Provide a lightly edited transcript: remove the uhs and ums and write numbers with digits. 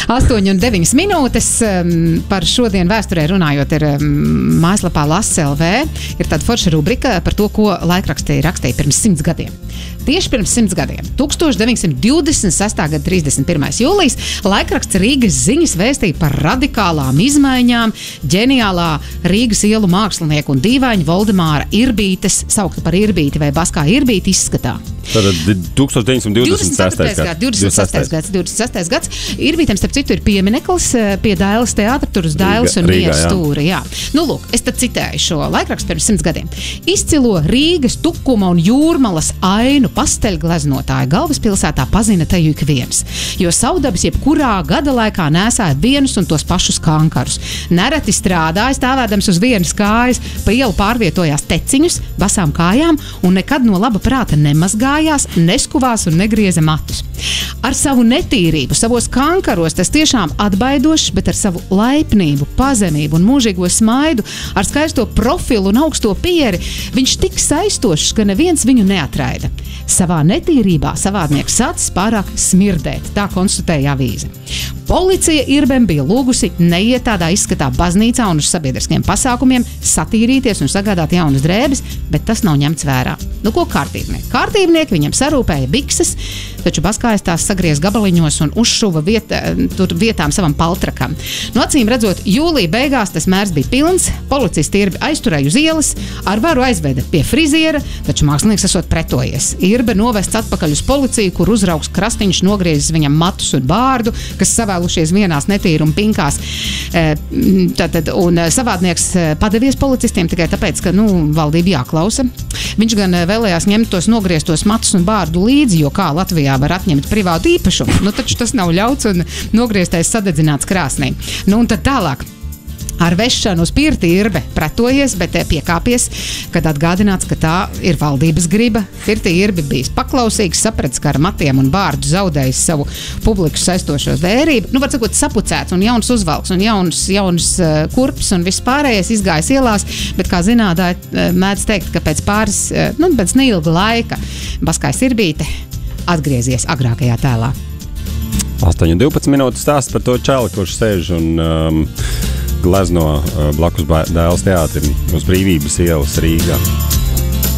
8:09 minūtes. Par šodien vēsturē runājot, ir mājaslapā Lass.lv. Ir tāda forša rubrika par to, ko laikrakstī rakstīja pirms 100 gadiem. Tieši pirms 100 gadiem, 1926. gada 31. jūlijas, laikraksts Rīgas ziņas vēstīja par radikālām izmaiņām ģeniālā Rīgas ielu mākslinieku un dīvaņu Voldemāra Irbītes, saukta par Irbīti vai baskā Irbīti izskatā. Tātad 1926. gads. Irbītam, starp citu, ir piemineklis pie Dailes teātra, tur uz Dailes un Mieras stūra. Jā. Nu, lūk, es tad citēju šo laikrakstu pirms 100 gadiem. Izcilo Rīgas, Tukuma un Jūrmalas ainu pasteļgleznotāju galvaspilsētā pazina teju ik viens, jo Saudabis jebkurā gada laikā nēsāja vienus un tos pašus kankarus. Nereti strādāja, stāvēdams uz vienas kājas, pa ielu pārvietojās teciņus, basām kājām un nekad no laba prāta nemazgājās, neskuvās un negrieza matus. Ar savu netīrību, savos kankaros tas tiešām atbaidošs, bet ar savu laipnību, pazemību un mūžīgo smaidu, ar skaisto profilu un augsto pieri, viņš tik saistošs, ka neviens viņu neatraida. Savā netīrībā savādnieks sācis pārāk smirdēt, tā konstatēja avīze. Policija Irbem bija lūgusi neiet tādā izskatā baznīcā un uz sabiedriskiem pasākumiem, satīrīties un sagādāt jaunas drēbes, bet tas nav ņemts vērā. Nu, ko kārtībnieki? Kārtībnieki viņam sarūpēja bikses, taču baskājas tās sagriez gabaliņos un uzšuva vietām savam paltrakam. Nu, acīm redzot, jūlija beigās tas mērs bija pilns, policisti Irbi aizturēja uz ielas, ar varu aizveda pie friziera, taču mākslinieks esot pretojies. Irbe novests atpakaļ uz policiju, kur uzraugs Krastiņš nogriezis viņam matus un bārdu, kas savēlušies vienās netīruma pinkās. Un savādnieks padevies policistiem tikai tāpēc, ka, valdība jāklausa. Viņš gan vēlējās ņemt tos nogrieztos matus un bārdu līdzi, jo kā Latvijā var atņemt privātu īpašumu. Taču tas nav ļauts un nogrieztais sadedzināts krāsnī. Un tad tālāk. Ar vešanu uz pirti Irbe pretojies, bet piekāpies, kad atgādināts, ka tā ir valdības griba. Pirti Irbe bijis paklausīgs, sapratis, ka ar matiem un bārdu zaudējis savu publiku saistošo vērību. Var sakot, sapucēts un jauns uzvalks un jauns kurps un viss pārējais izgājis ielās, bet, kā zinātāji mēdz teikt, ka pēc pēc neilga laika baskājs Irbīte atgriezies agrākajā tēlā. 8:12 minūtes stāsts par to čali, kurš sēž un glezno blakus Dailes teātrim uz Brīvības ielas Rīgā.